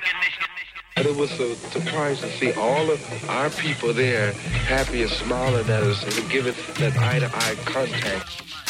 And it was a surprise to see all of our people there happy and smiling at us and giving that eye-to-eye contact.